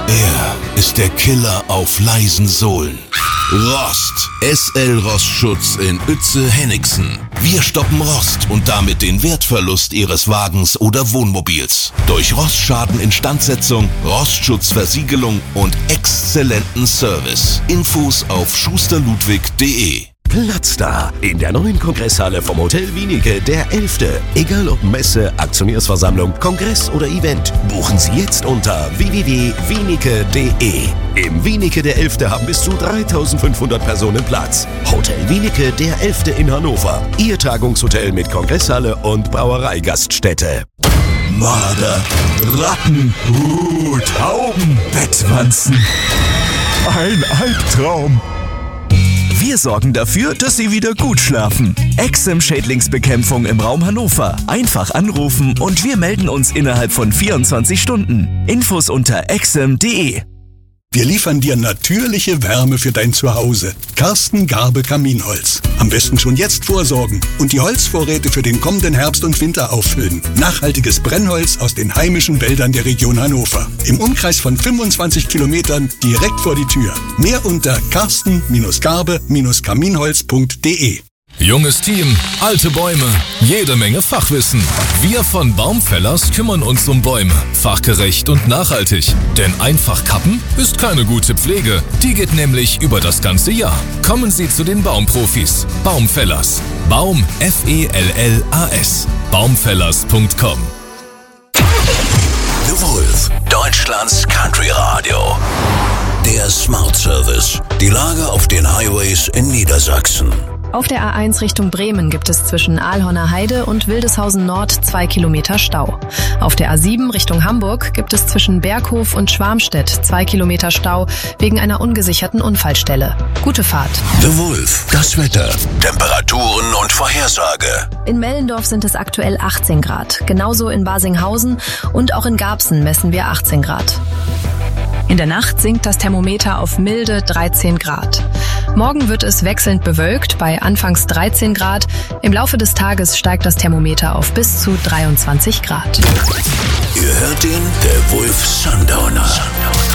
Er ist der Killer auf leisen Sohlen. Rost. SL Rostschutz in Uetze-Hennigsen. Wir stoppen Rost und damit den Wertverlust Ihres Wagens oder Wohnmobils. Durch Rostschaden, Instandsetzung, Rostschutzversiegelung und exzellenten Service. Infos auf schusterludwig.de. Platz da in der neuen Kongresshalle vom Hotel Wienicke, der 11. Egal ob Messe, Aktionärsversammlung, Kongress oder Event, buchen Sie jetzt unter www.wienicke.de. Im Wienicke der 11. haben bis zu 3500 Personen Platz. Hotel Wienicke der 11. in Hannover. Ihr Tagungshotel mit Kongresshalle und Brauereigaststätte. Marder, Ratten, Tauben, Bettwanzen. Ein Albtraum. Wir sorgen dafür, dass Sie wieder gut schlafen. Exem-Schädlingsbekämpfung im Raum Hannover. Einfach anrufen und wir melden uns innerhalb von 24 Stunden. Infos unter exem.de. Wir liefern dir natürliche Wärme für dein Zuhause. Karsten Garbe Kaminholz. Am besten schon jetzt vorsorgen und die Holzvorräte für den kommenden Herbst und Winter auffüllen. Nachhaltiges Brennholz aus den heimischen Wäldern der Region Hannover. Im Umkreis von 25 Kilometern direkt vor die Tür. Mehr unter karsten-garbe-kaminholz.de. Junges Team, alte Bäume, jede Menge Fachwissen. Wir von Baumfellers kümmern uns um Bäume, fachgerecht und nachhaltig. Denn einfach kappen ist keine gute Pflege. Die geht nämlich über das ganze Jahr. Kommen Sie zu den Baumprofis. Baumfellers. Baum, F-E-L-L-A-S. Baumfellers.com. The Wolf, Deutschlands Country Radio. Der Smart Service. Die Lage auf den Highways in Niedersachsen. Auf der A1 Richtung Bremen gibt es zwischen Aalhorner Heide und Wildeshausen Nord 2 Kilometer Stau. Auf der A7 Richtung Hamburg gibt es zwischen Berghof und Schwarmstedt 2 Kilometer Stau wegen einer ungesicherten Unfallstelle. Gute Fahrt. The Wolf, das Wetter, Temperaturen und Vorhersage. In Mellendorf sind es aktuell 18 Grad. Genauso in Basinghausen und auch in Garbsen messen wir 18 Grad. In der Nacht sinkt das Thermometer auf milde 13 Grad. Morgen wird es wechselnd bewölkt bei anfangs 13 Grad. Im Laufe des Tages steigt das Thermometer auf bis zu 23 Grad. Ihr hört den, der Wolf Sundowner.